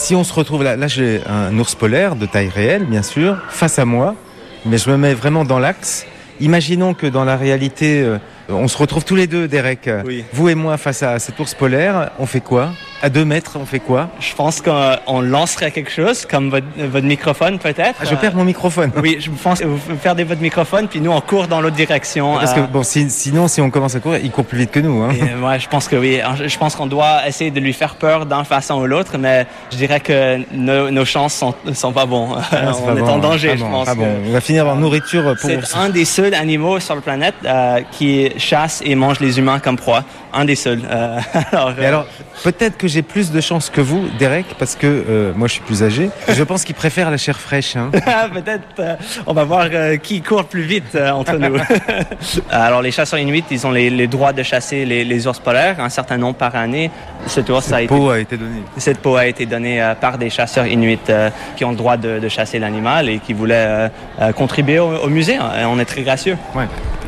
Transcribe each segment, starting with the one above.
si on se retrouve là, j'ai un ours polaire de taille réelle, bien sûr, face à moi, mais je me mets vraiment dans l'axe. Imaginons que dans la réalité, on se retrouve tous les deux, Derek. Oui. Vous et moi face à cet ours polaire, on fait quoi ? À 2 mètres, on fait quoi ? Je pense qu'on lancerait quelque chose, comme votre microphone peut-être. Ah, je perds mon microphone. Oui, je pense que vous perdez votre microphone, puis nous on court dans l'autre direction. Parce que bon, sinon, si on commence à courir, il court plus vite que nous. Hein. Ouais, je pense que oui. Je pense qu'on doit essayer de lui faire peur d'une façon ou l'autre, mais je dirais que nos chances sont pas bonnes. On est en danger, je pense. On va finir en nourriture pour... C'est un des seuls animaux sur la planète qui chasse et mange les humains comme proie. Un des seuls. Alors, peut-être que j'ai plus de chance que vous, Derek, parce que moi je suis plus âgé. Je pense qu'il préfère la chair fraîche. Hein. Peut-être, on va voir qui court plus vite entre nous. Alors les chasseurs inuits, ils ont les droits de chasser les ours polaires, un certain nombre par année. Cette peau a été donnée par des chasseurs inuits qui ont le droit de chasser l'animal et qui voulaient contribuer au musée. On est très gracieux. Ouais.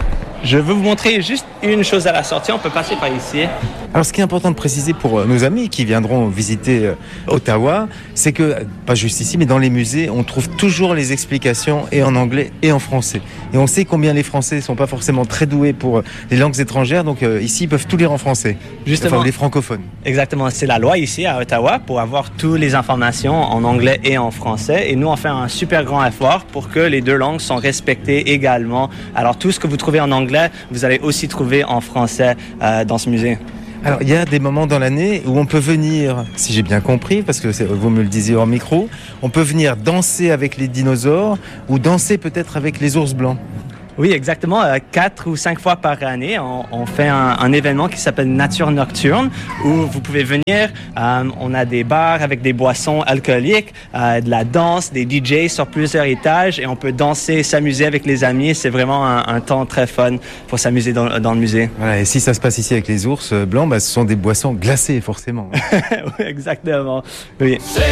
Je veux vous montrer juste une chose à la sortie. On peut passer par ici. Alors, ce qui est important de préciser pour nos amis qui viendront visiter Ottawa, c'est que, pas juste ici, mais dans les musées, on trouve toujours les explications et en anglais et en français. Et on sait combien les Français ne sont pas forcément très doués pour les langues étrangères, donc ici, ils peuvent tout lire en français. Justement. Enfin, les francophones. Exactement. C'est la loi ici à Ottawa pour avoir toutes les informations en anglais et en français. Et nous, on fait un super grand effort pour que les deux langues sont respectées également. Alors, tout ce que vous trouvez en anglais, vous allez aussi trouver en français dans ce musée. Alors, il y a des moments dans l'année où on peut venir, si j'ai bien compris, parce que vous me le disiez hors micro, on peut venir danser avec les dinosaures ou danser peut-être avec les ours blancs. Oui, exactement. 4 ou 5 fois par année, on fait un événement qui s'appelle Nature Nocturne, où vous pouvez venir. On a des bars avec des boissons alcooliques, de la danse, des DJ sur plusieurs étages, et on peut danser, s'amuser avec les amis. C'est vraiment un temps très fun pour s'amuser dans le musée. Voilà, et si ça se passe ici avec les ours blancs, ce sont des boissons glacées, forcément. Oui, exactement. Oui.